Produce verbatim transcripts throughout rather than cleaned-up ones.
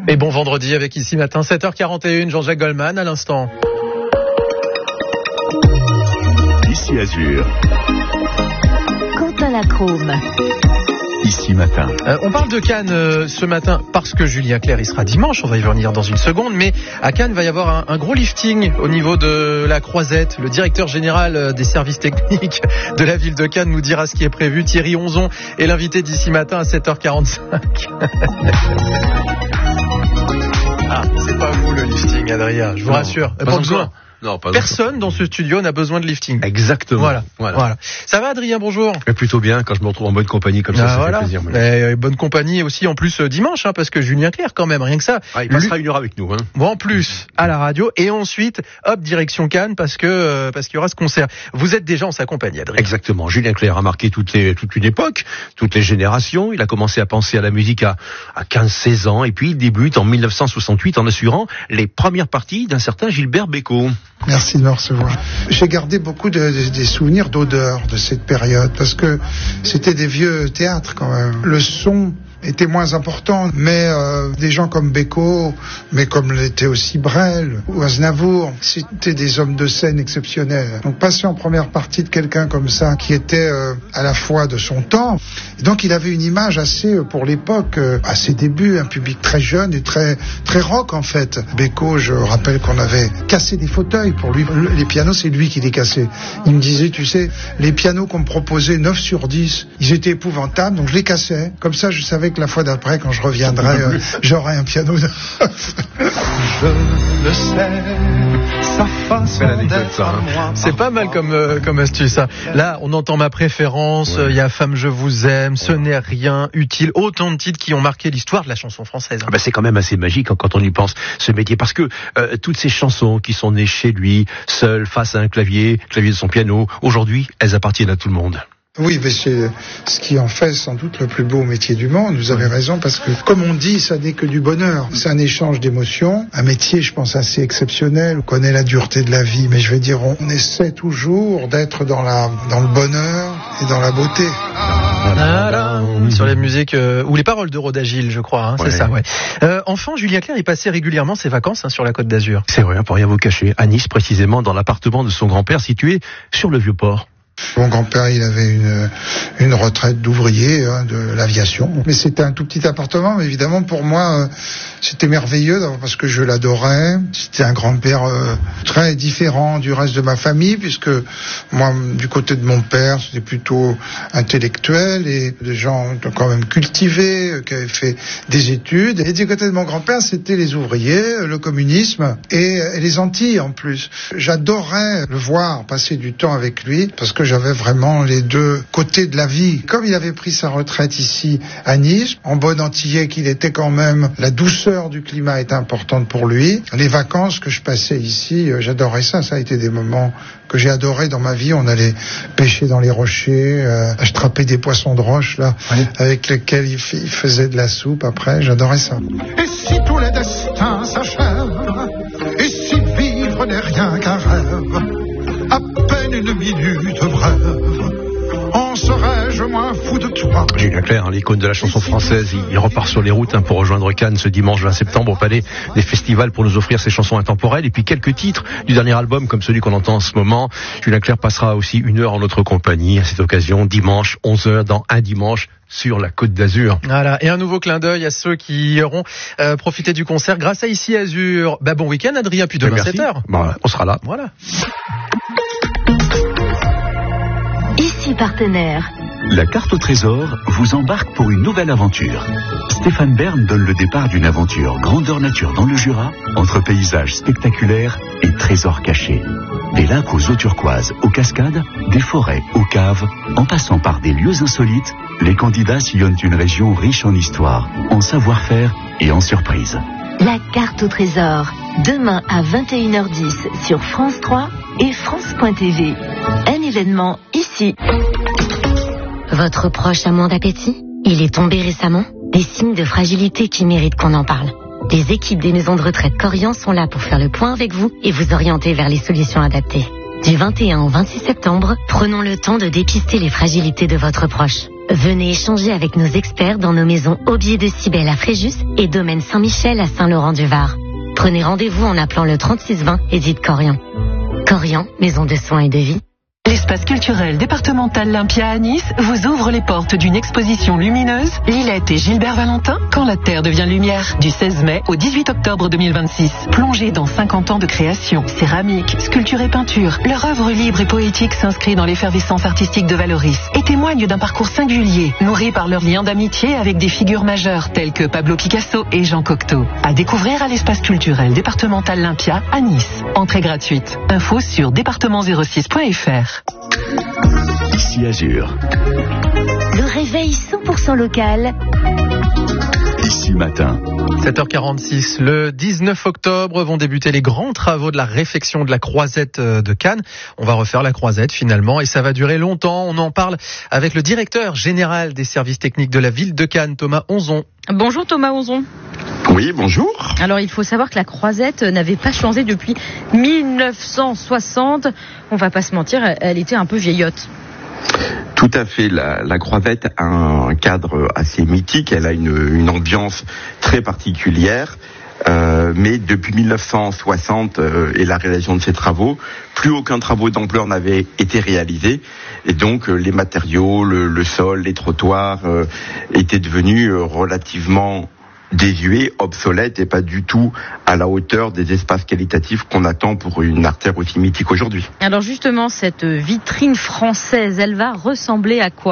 Et bon vendredi avec Ici Matin, sept heures quarante et une, Jean-Jacques Goldman à l'instant. Ici Azur. Quentin Lacrome. Ici Matin. Euh, on parle de Cannes euh, ce matin parce que Julien Clerc il sera dimanche, on va y revenir dans une seconde, mais à Cannes il va y avoir un, un gros lifting au niveau de la Croisette. Le directeur général des services techniques de la ville de Cannes nous dira ce qui est prévu. Thierry Onzon est l'invité d'Ici Matin à sept heures quarante-cinq. Ah, c'est pas vous le lifting, Adrien, je vous non, rassure. Pas, pas besoin. Non, pas Personne dans ce studio n'a besoin de lifting. Exactement. Voilà. Voilà. voilà. Ça va, Adrien, bonjour. Mais plutôt bien quand je me retrouve en bonne compagnie comme ça, ah, ça voilà. fait plaisir. Mais, bonne compagnie aussi en plus euh, dimanche, hein, parce que Julien Clerc quand même, rien que ça. Ah, il passera Lui... une heure avec nous. Hein. Bon, en plus à la radio et ensuite, hop, direction Cannes parce que euh, parce qu'il y aura ce concert. Vous êtes déjà en sa compagnie, Adrien. Exactement. Julien Clerc a marqué toutes les, toute une époque, toutes les générations. Il a commencé à penser à la musique à, à quinze seize ans et puis il débute en dix-neuf cent soixante-huit en assurant les premières parties d'un certain Gilbert Bécaud. Merci de me recevoir. J'ai gardé beaucoup de, de, des souvenirs d'odeur de cette période parce que c'était des vieux théâtres quand même. Le son était moins important, mais euh, des gens comme Bécaud, mais comme l'était aussi Brel ou Aznavour, c'était des hommes de scène exceptionnels. Donc passer en première partie de quelqu'un comme ça, qui était euh, à la fois de son temps, et donc il avait une image assez, pour l'époque, euh, à ses débuts, un public très jeune et très très rock en fait. Bécaud, je rappelle qu'on avait cassé des fauteuils pour lui. Les pianos, c'est lui qui les cassait. Il me disait, tu sais, les pianos qu'on me proposait, neuf sur dix, ils étaient épouvantables, donc je les cassais. Comme ça, je savais que la fois d'après, quand je reviendrai, euh, j'aurai un piano neuf. Je le sais, sa façon d'être à moi. C'est pas mal comme euh, comme astuce, ça. Là, on entend ma préférence. Il ouais. y a Femme, je vous aime, Ce n'est rien, Utile. Autant de titres qui ont marqué l'histoire de la chanson française. Hein. Bah, c'est quand même assez magique hein, quand on y pense, ce métier, parce que euh, toutes ces chansons qui sont nées chez lui, seul face à un clavier, clavier de son piano, aujourd'hui, elles appartiennent à tout le monde. Oui, mais c'est ce qui en fait sans doute le plus beau métier du monde. Vous avez raison, parce que, comme on dit, ça n'est que du bonheur. C'est un échange d'émotions. Un métier, je pense, assez exceptionnel. On connaît la dureté de la vie, mais je vais dire, on essaie toujours d'être dans la, dans le bonheur et dans la beauté. Voilà. Sur les musiques, euh, ou les paroles de Rodagil, je crois, hein, ouais. c'est ça, ouais. Euh, enfant, Julien Clerc, il passait régulièrement ses vacances hein, sur la Côte d'Azur. C'est vrai, pour rien vous cacher. À Nice, précisément, dans l'appartement de son grand-père, situé sur le Vieux-Port. Mon grand-père, il avait une, une retraite d'ouvrier hein, de l'aviation. Mais c'était un tout petit appartement, mais évidemment pour moi, euh, c'était merveilleux parce que je l'adorais. C'était un grand-père euh, très différent du reste de ma famille, puisque moi, du côté de mon père, c'était plutôt intellectuel et des gens quand même cultivés, euh, qui avaient fait des études. Et du côté de mon grand-père, c'était les ouvriers, le communisme et, et les Antilles en plus. J'adorais le voir, passer du temps avec lui, parce que j'avais vraiment les deux côtés de la vie. Comme il avait pris sa retraite ici à Nice, en bon antillais qu'il était quand même, la douceur du climat était importante pour lui. Les vacances que je passais ici, j'adorais ça. Ça a été des moments que j'ai adorés dans ma vie. On allait pêcher dans les rochers, euh, attraper des poissons de roche là, oui. avec lesquels il, f- il faisait de la soupe après. J'adorais ça. Et si tous les destins s'achèvent, et si vivre n'est rien qu'un rêve, à peine une minute brève, en serais-je moins fou de toi. Julien Clerc, hein, l'icône de la chanson française, il, il repart sur les routes hein, pour rejoindre Cannes ce dimanche vingt septembre au Palais des Festivals pour nous offrir ses chansons intemporelles et puis quelques titres du dernier album comme celui qu'on entend en ce moment. Julien Clerc passera aussi une heure en notre compagnie à cette occasion, dimanche onze heures dans Un dimanche sur la Côte d'Azur. Voilà, et un nouveau clin d'œil à ceux qui auront euh, profité du concert grâce à Ici Azur. Bah, bon week-end Adrien, puis demain sept heures. Bah, on sera là. Voilà. Ici partenaire. La carte au trésor vous embarque pour une nouvelle aventure. Stéphane Bern donne le départ d'une aventure grandeur nature dans le Jura, entre paysages spectaculaires et trésors cachés. Des lacs aux eaux turquoises, aux cascades, des forêts, aux caves, en passant par des lieux insolites, les candidats sillonnent une région riche en histoire, en savoir-faire et en surprises. La carte au trésor, demain à vingt et une heures dix sur France trois et France point T V. Un événement ici. Votre proche a moins d'appétit? Il est tombé récemment? Des signes de fragilité qui méritent qu'on en parle. Les équipes des maisons de retraite Corian sont là pour faire le point avec vous et vous orienter vers les solutions adaptées. Du vingt et un au vingt-six septembre, prenons le temps de dépister les fragilités de votre proche. Venez échanger avec nos experts dans nos maisons Aubier de Cybèle à Fréjus et Domaine Saint-Michel à Saint-Laurent-du-Var. Prenez rendez-vous en appelant le trente-six vingt et dites Corian. Corian, maison de soins et de vie. L'espace culturel départemental Lympia à Nice vous ouvre les portes d'une exposition lumineuse, Lilette et Gilbert Valentin, Quand la Terre devient lumière, du seize mai au dix-huit octobre deux mille vingt-six. Plongez dans cinquante ans de création, céramique, sculpture et peinture, leur œuvre libre et poétique s'inscrit dans l'effervescence artistique de Valoris et témoigne d'un parcours singulier, nourri par leur lien d'amitié avec des figures majeures telles que Pablo Picasso et Jean Cocteau. À découvrir à l'espace culturel départemental Lympia à Nice. Entrée gratuite. Info sur département zéro six point f r. Ici Azur. Le réveil cent pour cent local. Ici Matin. sept heures quarante-six, le dix-neuf octobre vont débuter les grands travaux de la réfection de la croisette de Cannes. On va refaire la croisette finalement et ça va durer longtemps. On en parle avec le directeur général des services techniques de la ville de Cannes, Thomas Onzon. Bonjour Thomas Onzon. Oui, bonjour. Alors il faut savoir que la croisette n'avait pas changé depuis mille neuf cent soixante. On va pas se mentir, elle était un peu vieillotte. Tout à fait, la, la croisette a un cadre assez mythique, elle a une, une ambiance très particulière. Euh, mais depuis mille neuf cent soixante euh, et la réalisation de ces travaux, plus aucun travaux d'ampleur n'avait été réalisé et donc euh, les matériaux, le, le sol, les trottoirs euh, étaient devenus euh, relativement désuets, obsolètes et pas du tout à la hauteur des espaces qualitatifs qu'on attend pour une artère aussi mythique aujourd'hui. Alors justement, cette vitrine française, elle va ressembler à quoi ?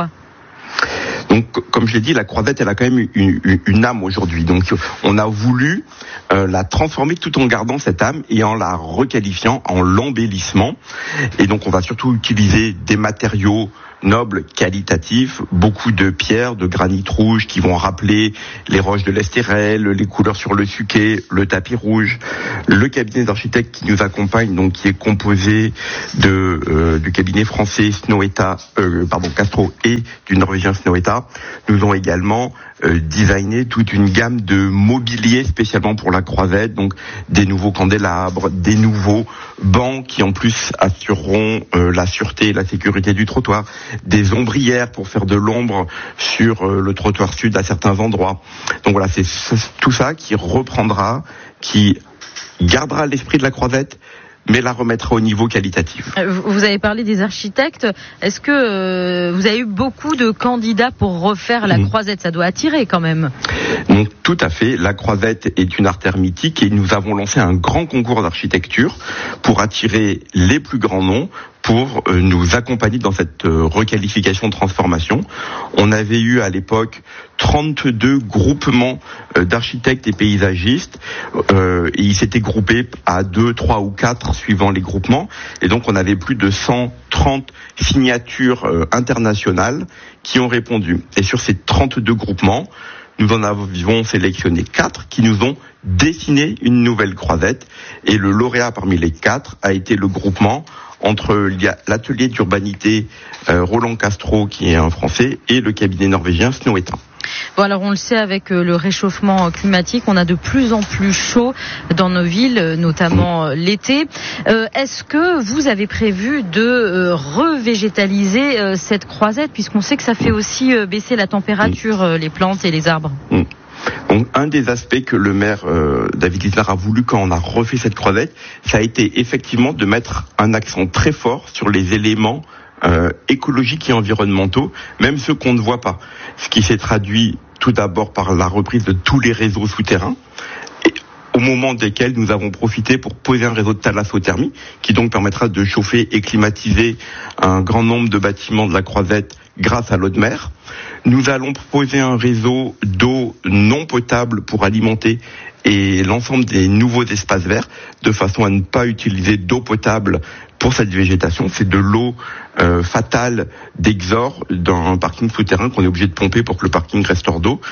Donc, comme je l'ai dit, la croisette, elle a quand même une, une, une âme aujourd'hui. Donc, on a voulu euh, la transformer tout en gardant cette âme et en la requalifiant, en l'embellissement. Et donc, on va surtout utiliser des matériaux nobles, qualitatifs, beaucoup de pierres, de granit rouge qui vont rappeler les roches de l'Estérel, les couleurs sur le Suquet, le tapis rouge. Le cabinet d'architectes qui nous accompagne, donc qui est composé de euh, du cabinet français Snohetta, euh, pardon Castro et du norvégien Snohetta, nous ont également euh, designé toute une gamme de mobilier spécialement pour la croisette, donc des nouveaux candélabres, des nouveaux bancs qui en plus assureront euh, la sûreté et la sécurité du trottoir, des ombrières pour faire de l'ombre sur euh, le trottoir sud à certains endroits. Donc voilà, c'est, c'est tout ça qui reprendra, qui gardera l'esprit de la croisette, mais la remettra au niveau qualitatif. Vous avez parlé des architectes. Est-ce que euh, vous avez eu beaucoup de candidats pour refaire la mmh. croisette ? Ça doit attirer quand même. Donc, tout à fait. La croisette est une artère mythique et nous avons lancé un grand concours d'architecture pour attirer les plus grands noms, pour euh, nous accompagner dans cette euh, requalification de transformation. On avait eu à l'époque trente-deux groupements euh, d'architectes et paysagistes euh, et ils s'étaient groupés à deux, trois ou quatre suivant les groupements. Et donc on avait plus de cent trente signatures euh, internationales qui ont répondu. Et sur ces trente-deux groupements, nous en avons sélectionné quatre qui nous ont dessiné une nouvelle croisette. Et le lauréat parmi les quatre a été le groupement entre l'atelier d'urbanité euh, Roland Castro, qui est un Français, et le cabinet norvégien Snohetta. Bon, alors on le sait, avec le réchauffement climatique, on a de plus en plus chaud dans nos villes, notamment mmh. l'été. Euh, est-ce que vous avez prévu de euh, revégétaliser euh, cette croisette, puisqu'on sait que ça fait aussi euh, baisser la température, mmh. euh, les plantes et les arbres ? mmh. Donc, un des aspects que le maire euh, David Lisnard a voulu quand on a refait cette croisette, ça a été effectivement de mettre un accent très fort sur les éléments euh, écologiques et environnementaux, même ceux qu'on ne voit pas. Ce qui s'est traduit tout d'abord par la reprise de tous les réseaux souterrains, et au moment desquels nous avons profité pour poser un réseau de thalassothermie, qui donc permettra de chauffer et climatiser un grand nombre de bâtiments de la croisette grâce à l'eau de mer. Nous allons proposer un réseau d'eau non potable pour alimenter et l'ensemble des nouveaux espaces verts, de façon à ne pas utiliser d'eau potable pour cette végétation. C'est de l'eau euh, fatale d'Exor dans un parking souterrain qu'on est obligé de pomper pour que le parking reste hors d'eau.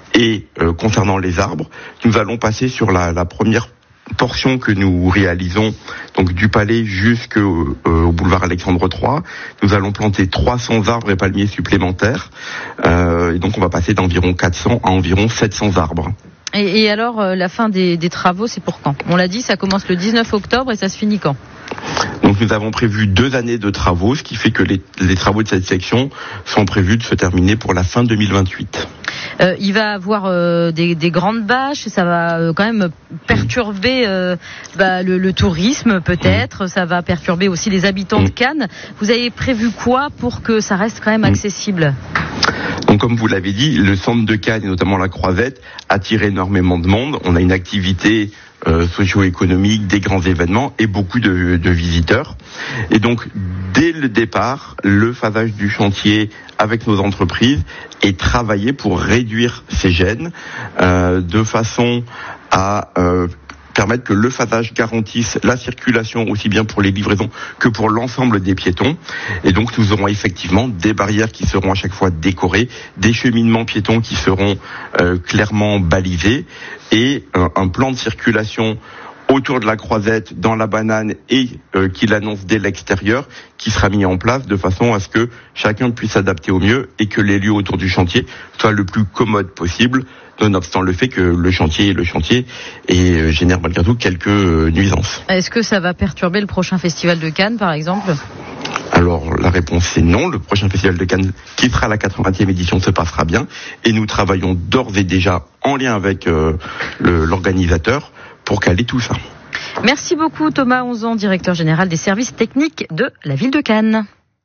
Et euh, concernant les arbres, nous allons passer sur la, la première portion que nous réalisons, donc du Palais jusqu'au euh, au boulevard Alexandre trois. Nous allons planter trois cents arbres et palmiers supplémentaires. Euh, et donc on va passer d'environ quatre cents à environ sept cents arbres. Et, et alors, euh, la fin des, des travaux, c'est pour quand ? On l'a dit, ça commence le dix-neuf octobre et ça se finit quand ? Donc nous avons prévu deux années de travaux, ce qui fait que les, les travaux de cette section sont prévus de se terminer pour la fin deux mille vingt-huit. Euh, il va avoir euh, des, des grandes bâches, ça va euh, quand même perturber euh, bah, le, le tourisme peut-être, mmh. ça va perturber aussi les habitants mmh. de Cannes. Vous avez prévu quoi pour que ça reste quand même accessible ? Donc comme vous l'avez dit, le centre de Cannes et notamment la Croisette attire énormément de monde. On a une activité euh, socio-économique, des grands événements et beaucoup de, de visiteurs. Et donc dès le départ, le phasage du chantier avec nos entreprises est travaillé pour réduire ces gênes euh, de façon à euh, permettre que le phasage garantisse la circulation aussi bien pour les livraisons que pour l'ensemble des piétons. Et donc nous aurons effectivement des barrières qui seront à chaque fois décorées, des cheminements piétons qui seront euh, clairement balisés et euh, un plan de circulation autour de la Croisette, dans la Banane et euh, qui l'annonce dès l'extérieur, qui sera mis en place de façon à ce que chacun puisse s'adapter au mieux et que les lieux autour du chantier soient le plus commodes possible, nonobstant le fait que le chantier est le chantier et euh, génère malgré tout quelques euh, nuisances. Est-ce que ça va perturber le prochain festival de Cannes, par exemple ? Alors la réponse est non. Le prochain festival de Cannes, qui sera la quatre-vingtième édition, se passera bien et nous travaillons d'ores et déjà en lien avec euh, le, l'organisateur pour caler tout ça. Merci beaucoup Thomas Onzan, directeur général des services techniques de la ville de Cannes.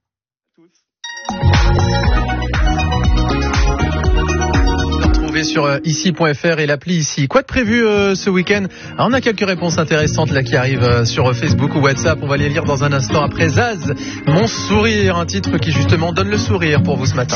Retrouvez sur ici point f r et l'appli ici. Quoi de prévu euh, ce week-end ? Alors, on a quelques réponses intéressantes là qui arrivent euh, sur Facebook ou WhatsApp. On va les lire dans un instant après Zaz. Mon sourire, un titre qui justement donne le sourire pour vous ce matin.